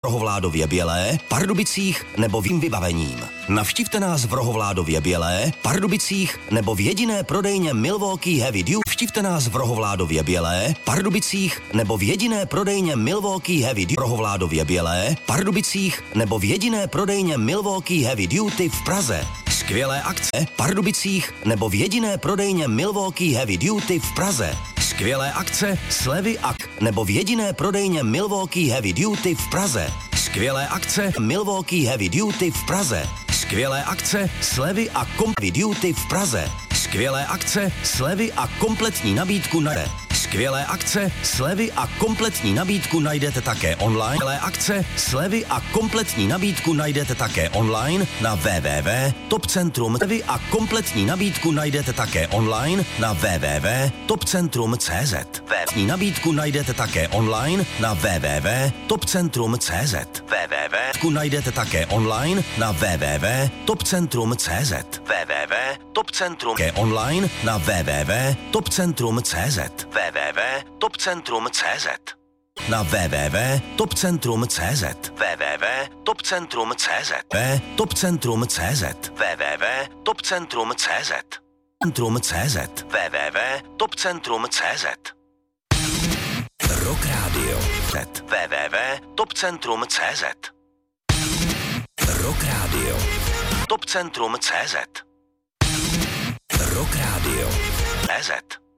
Rohovládově Bělé, Pardubicích nebo vým vybavením. Navštivte nás v Rohovládově Bělé, Pardubicích nebo v jediné prodejně Milwaukee Heavy Duty. Navštivte nás v Rohovládově Bělé, Pardubicích nebo v jediné prodejně Milwaukee Heavy Duty. Rohovládově Bělé, Pardubicích nebo v jediné prodejně Milwaukee Heavy Duty v Praze. Skvělé akce Pardubicích nebo v jediné prodejně Milwaukee Heavy Duty v Praze. Skvělé akce, slevy nebo v jediné prodejně Milwaukee Heavy Duty v Praze. Skvělé akce Milwaukee Heavy Duty v Praze. Skvělé akce, slevy a Heavy Duty v Praze. Skvělé akce, slevy a kompletní nabídku najdete. Skvělé akce, slevy a kompletní nabídku najdete také online. Skvělé akce, slevy a kompletní nabídku najdete také online na www.topcentrum. Slevy a kompletní nabídku najdete také online na www.topcentrum.cz. Kompletní nabídku najdete také online na www.topcentrum.cz. Najdete také online na www.topcentrum.cz. www.topcentrum. Online na www.topcentrum.cz. www.topcentrum.cz. Na www.topcentrum.cz. www.topcentrum.cz. www.topcentrum.cz. www.topcentrum.cz. Topcentrum.cz. www.topcentrum.cz. Rock Radio. www.topcentrum.cz. Rock Radio. Topcentrum.cz. Rock Radio. CZ.